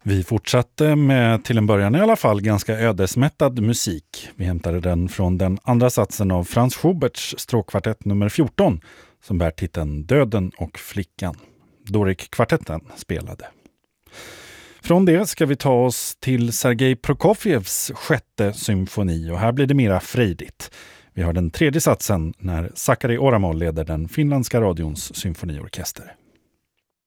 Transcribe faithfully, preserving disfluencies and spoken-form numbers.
Vi fortsatte med, till en början i alla fall, ganska ödesmättad musik. Vi hämtade den från den andra satsen av Franz Schuberts stråkkvartett nummer fjorton som bär titeln Döden och flickan. Doric-kvartetten spelade. Från det ska vi ta oss till Sergej Prokofjevs sjätte symfoni och här blir det mera frejdigt. Vi har den tredje satsen när Sakari Oramol leder den finländska radions symfoniorkester.